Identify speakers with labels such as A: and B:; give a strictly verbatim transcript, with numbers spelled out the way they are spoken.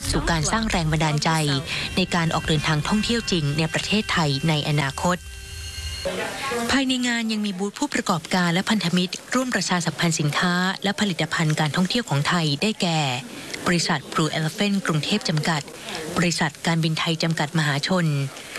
A: สู่การสร้างแรงบันดาลใจในการออกเดินทางท่องเที่ยวจริงในประเทศไทยในอนาคตภายในงานยังมีบูธผู้ประกอบการและพันธมิตรร่วมประชาสัมพันธ์สินค้าและผลิตภัณฑ์การท่องเที่ยวของไทยได้แก่บริษัท Blue Elephant กรุงเทพจำกัดบริษัทการบินไทยจำกัดมหาชน